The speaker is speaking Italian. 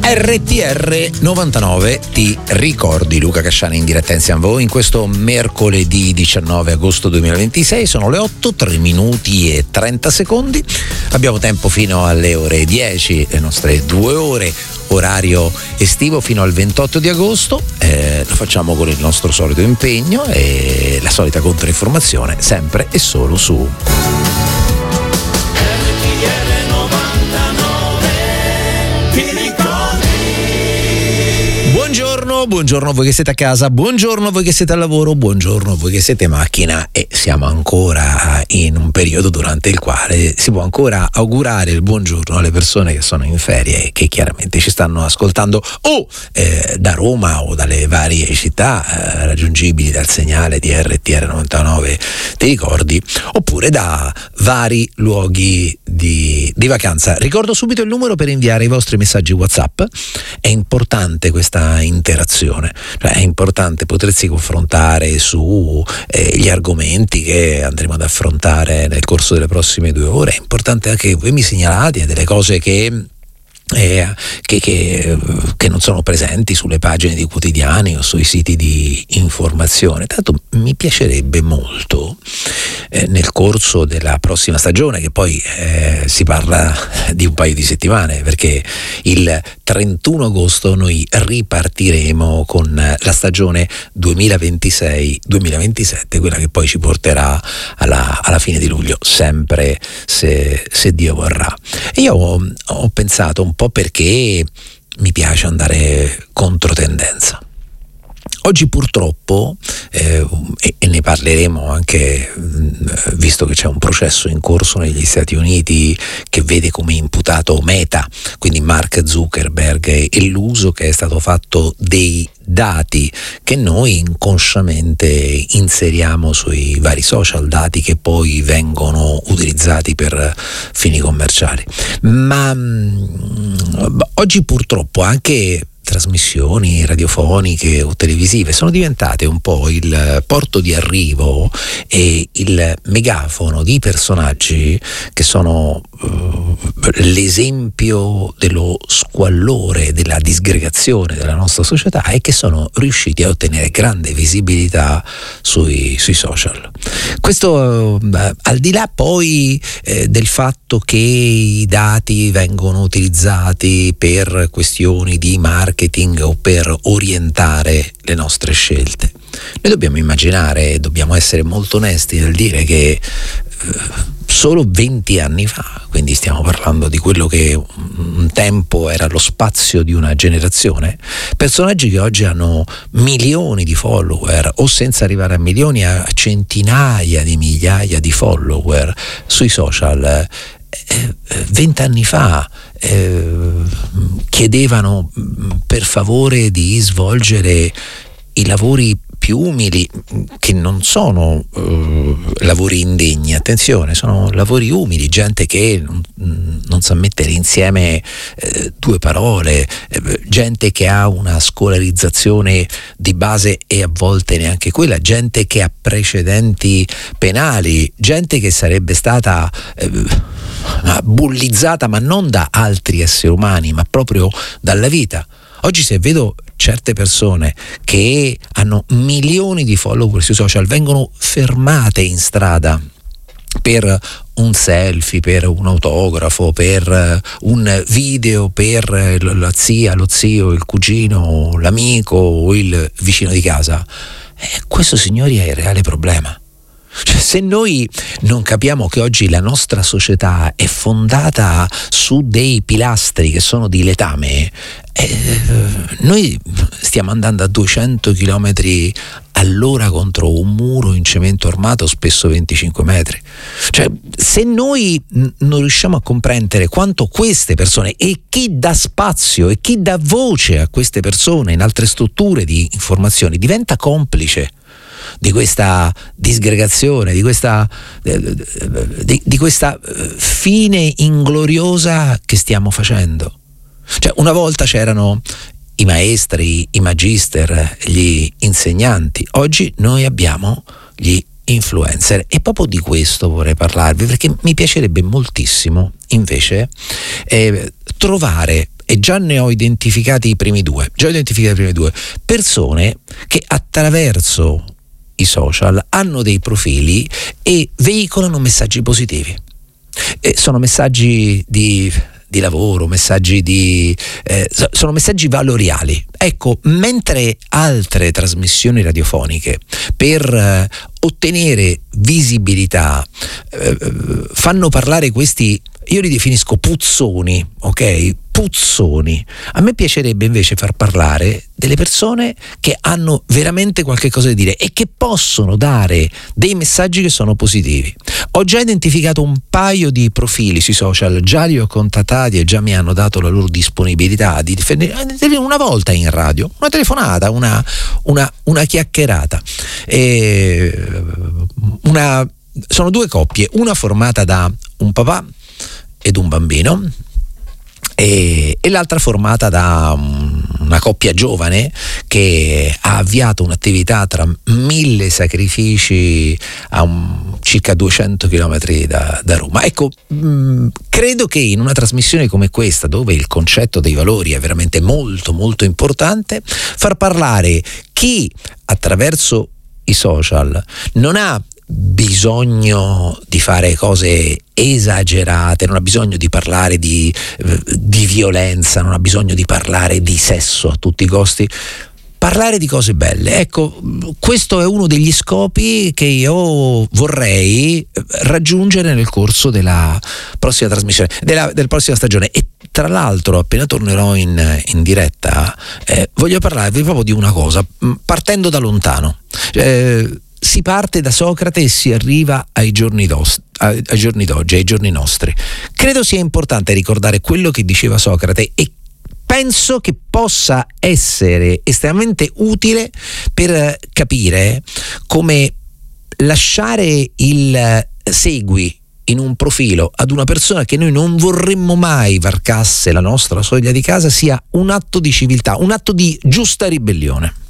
RTR 99, ti ricordi? Luca Casciani in diretta insieme a voi in questo mercoledì 19 agosto 2026. Sono le 8, 3 minuti e 30 secondi. Abbiamo tempo fino alle ore 10, le nostre 2 ore, orario estivo fino al 28 di agosto. Lo facciamo con il nostro solito impegno e la solita controinformazione, sempre e solo su Buongiorno a voi che siete a casa, buongiorno a voi che siete al lavoro, buongiorno a voi che siete in macchina, e siamo ancora in un periodo durante il quale si può ancora augurare il buongiorno alle persone che sono in ferie e che chiaramente ci stanno ascoltando o da Roma o dalle varie città raggiungibili dal segnale di RTR 99, ti ricordi, oppure da vari luoghi di vacanza. Ricordo subito il numero per inviare i vostri messaggi WhatsApp. È importante questa interazione, cioè è importante potersi confrontare su gli argomenti che andremo ad affrontare nel corso delle prossime 2 ore. È importante anche che voi mi segnalate delle cose che non sono presenti sulle pagine di quotidiani o sui siti di informazione. Tanto mi piacerebbe molto nel corso della prossima stagione, che poi si parla di un paio di settimane, perché il 31 agosto noi ripartiremo con la stagione 2026-2027, quella che poi ci porterà alla fine di luglio, sempre se Dio vorrà. E io ho pensato un po', perché mi piace andare contro tendenza. Oggi purtroppo, e ne parleremo anche visto che c'è un processo in corso negli Stati Uniti che vede come imputato Meta, quindi Mark Zuckerberg, e l'uso che è stato fatto dei dati che noi inconsciamente inseriamo sui vari social, dati che poi vengono utilizzati per fini commerciali. Ma oggi purtroppo anche trasmissioni radiofoniche o televisive sono diventate un po' il porto di arrivo e il megafono di personaggi che sono l'esempio dello squallore, della disgregazione della nostra società, e che sono riusciti a ottenere grande visibilità sui social. Questo al di là poi del fatto che i dati vengono utilizzati per questioni di marketing o per orientare le nostre scelte. Noi dobbiamo immaginare, dobbiamo essere molto onesti nel dire che solo 20 anni fa, quindi stiamo parlando di quello che un tempo era lo spazio di una generazione, personaggi che oggi hanno milioni di follower, o senza arrivare a milioni, a centinaia di migliaia di follower sui social, 20 anni fa chiedevano per favore di svolgere i lavori più umili, che non sono lavori indegni, attenzione, sono lavori umili, gente che non sa mettere insieme 2 parole, gente che ha una scolarizzazione di base e a volte neanche quella, gente che ha precedenti penali, gente che sarebbe stata bullizzata, ma non da altri esseri umani, ma proprio dalla vita. Oggi, se vedo certe persone che hanno milioni di follower sui social, vengono fermate in strada per un selfie, per un autografo, per un video, per la zia, lo zio, il cugino, l'amico o il vicino di casa. Questo, signori, è il reale problema. Cioè, se noi non capiamo che oggi la nostra società è fondata su dei pilastri che sono di letame, noi stiamo andando a 200 km all'ora contro un muro in cemento armato, spesso 25 metri. Cioè, se noi non riusciamo a comprendere quanto queste persone, e chi dà spazio e chi dà voce a queste persone in altre strutture di informazioni, diventa complice di questa disgregazione, di questa fine ingloriosa che stiamo facendo. Cioè, una volta c'erano i maestri, i magister, gli insegnanti, oggi noi abbiamo gli influencer, e proprio di questo vorrei parlarvi, perché mi piacerebbe moltissimo invece trovare e già ne ho identificati i primi due, persone che attraverso i social hanno dei profili e veicolano messaggi positivi. Sono messaggi di lavoro, sono messaggi valoriali. Ecco, mentre altre trasmissioni radiofoniche per ottenere visibilità fanno parlare questi, io li definisco puzzoni, ok? Puzzoni. A me piacerebbe invece far parlare delle persone che hanno veramente qualche cosa da dire e che possono dare dei messaggi che sono positivi. Ho già identificato un paio di profili sui social, già li ho contattati e già mi hanno dato la loro disponibilità di difendere una volta in radio, una telefonata, una chiacchierata. Sono due coppie, una formata da un papà ed un bambino e l'altra formata da una coppia giovane che ha avviato un'attività tra 1000 sacrifici a circa 200 chilometri da Roma. Ecco, credo che in una trasmissione come questa, dove il concetto dei valori è veramente molto molto importante, far parlare chi attraverso i social non ha bisogno di fare cose esagerate, non ha bisogno di parlare di violenza, non ha bisogno di parlare di sesso a tutti i costi, parlare di cose belle. Ecco, questo è uno degli scopi che io vorrei raggiungere nel corso della prossima trasmissione, della prossima stagione. E tra l'altro, appena tornerò in diretta, voglio parlarvi proprio di una cosa, partendo da lontano. Si parte da Socrate e si arriva ai giorni d'oggi, ai giorni nostri. Credo sia importante ricordare quello che diceva Socrate e penso che possa essere estremamente utile per capire come lasciare il segui in un profilo ad una persona che noi non vorremmo mai varcasse la nostra soglia di casa sia un atto di civiltà, un atto di giusta ribellione.